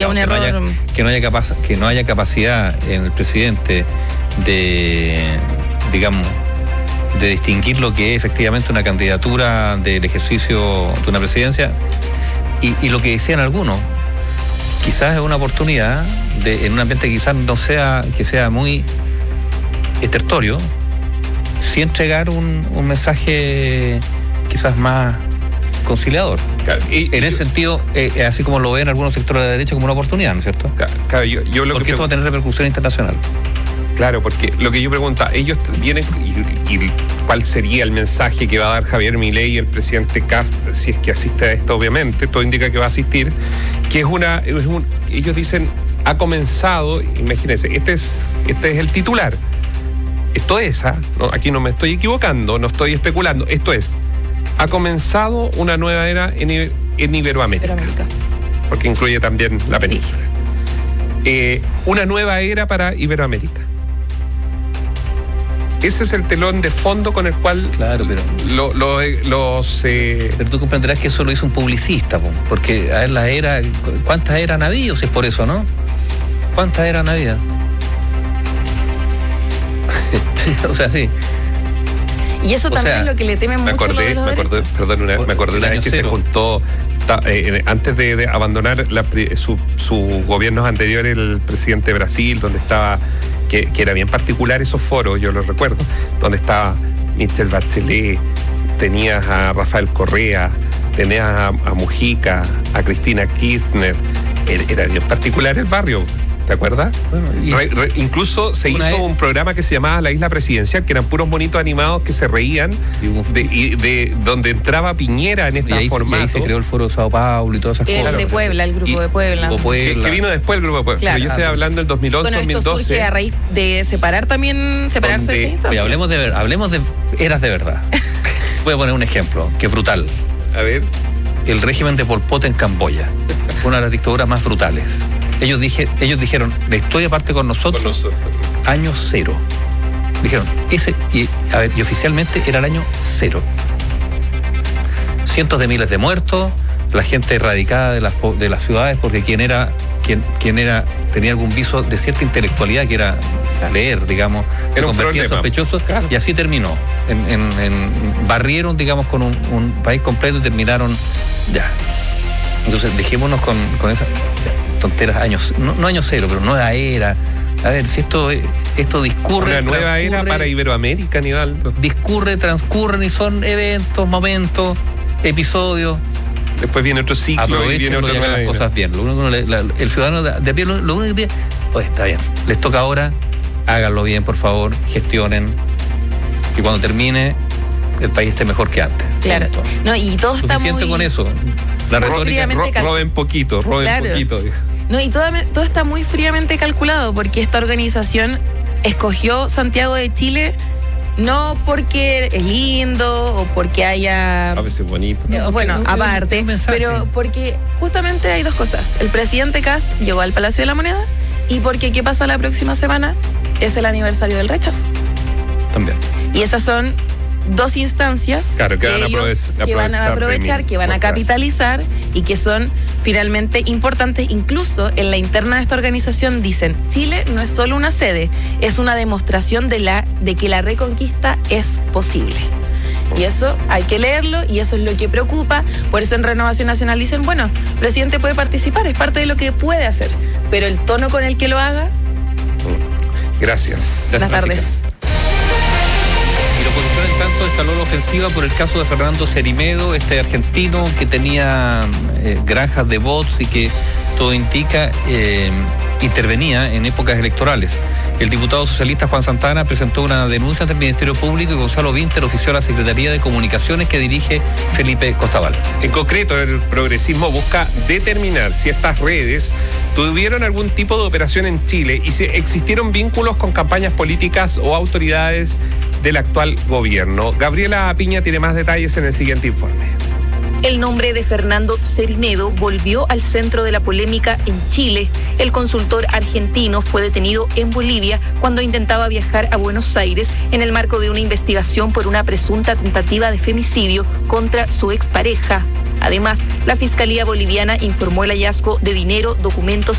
un error. Que no haya capacidad en el presidente de, digamos, de distinguir lo que es efectivamente una candidatura del ejercicio de una presidencia y lo que decían algunos, quizás es una oportunidad en un ambiente que quizás no sea, que sea muy estertorio, sí entregar un mensaje quizás más conciliador. Claro, en ese sentido, así como lo ven algunos sectores de la derecha como una oportunidad, ¿no es cierto? Claro, yo lo porque que esto va a tener repercusión internacional. Claro, porque lo que yo pregunto, ellos vienen y ¿cuál sería el mensaje que va a dar Javier Milei y el presidente Kast si es que asiste a esto? Obviamente, todo indica que va a asistir, que ellos dicen, ha comenzado, imagínense, este es el titular. Esto es, ¿no? Aquí no me estoy equivocando, no estoy especulando, esto es, ha comenzado una nueva era en Iberoamérica, porque incluye también la península. Sí. Una nueva era para Iberoamérica. Ese es el telón de fondo con el cual claro, pero pero tú comprenderás que eso lo hizo un publicista, porque a ver ¿cuántas eras han habido? Si es por eso, ¿no? ¿Cuántas eras han habido? O sea, sí. Y eso también es lo que le temen mucho los de los derechos. Me acordé una vez que se juntó antes de abandonar sus gobiernos anteriores, el presidente de Brasil, donde estaba, que era bien particular esos foros, yo los recuerdo, donde estaba Michelle Bachelet, tenías a Rafael Correa, tenías a Mujica, a Cristina Kirchner, era bien particular el barrio. ¿Te acuerdas? Bueno, incluso se hizo un programa que se llamaba La Isla Presidencial, que eran puros bonitos animados que se reían de donde entraba Piñera en esta formato. Y ahí se creó el Foro de Sao Paulo y todas esas cosas. El de Puebla, el Grupo de Puebla. Que vino después el Grupo de Puebla. Claro. Pero yo estoy hablando del 2011, bueno, 2012. Esto surge a raíz de separarse de instancias. Hablemos de eras de verdad. Voy a poner un ejemplo, que es brutal. A ver. El régimen de Pol Pot en Camboya. Fue una de las dictaduras más brutales. Ellos dijeron, la historia parte con nosotros. Año cero. Dijeron, y oficialmente era el año cero. Cientos de miles de muertos, la gente erradicada de las ciudades, porque quien tenía algún viso de cierta intelectualidad, que era leer, digamos, se convertía en sospechoso, claro. Y así terminó. Barrieron, digamos, con un país completo y terminaron ya. Entonces, dejémonos con esas tonteras, no año cero, pero nueva era. A ver, si esto discurre. Una nueva era para Iberoamérica, Nivaldo. Transcurren y son eventos, momentos, episodios. Después viene otro ciclo y viene otra nueva las cosas bien. Lo único el ciudadano de a pie, lo único que pide, está bien, les toca ahora, háganlo bien, por favor, gestionen, que cuando termine el país esté mejor que antes. Claro. No, y todo está suficiente muy... con eso. La retórica, roben poquito, poquito. No, y todo está muy fríamente calculado, porque esta organización escogió Santiago de Chile no porque es lindo o porque haya... A veces bonito. Bueno, aparte, pero porque justamente hay dos cosas. El presidente Kast llegó al Palacio de la Moneda y porque ¿qué pasa la próxima semana? Es el aniversario del rechazo. También. Y esas son dos instancias que van a aprovechar, que van a capitalizar y que son finalmente importantes. Incluso en la interna de esta organización dicen, Chile no es solo una sede, es una demostración de que la reconquista es posible. Y eso hay que leerlo y eso es lo que preocupa. Por eso en Renovación Nacional dicen, bueno, el presidente puede participar, es parte de lo que puede hacer, pero el tono con el que lo haga... Gracias. Buenas tardes. Y la oposición, en tanto, escaló la ofensiva por el caso de Fernando Cerimedo, este argentino que tenía granjas de bots y que todo indica intervenía en épocas electorales. El diputado socialista Juan Santana presentó una denuncia ante el Ministerio Público y Gonzalo Vinter ofició a la Secretaría de Comunicaciones que dirige Felipe Costabal. En concreto, el progresismo busca determinar si estas redes tuvieron algún tipo de operación en Chile y si existieron vínculos con campañas políticas o autoridades del actual gobierno. Gabriela Piña tiene más detalles en el siguiente informe. El nombre de Fernando Cerimedo volvió al centro de la polémica en Chile. El consultor argentino fue detenido en Bolivia cuando intentaba viajar a Buenos Aires en el marco de una investigación por una presunta tentativa de femicidio contra su expareja. Además, la Fiscalía Boliviana informó el hallazgo de dinero, documentos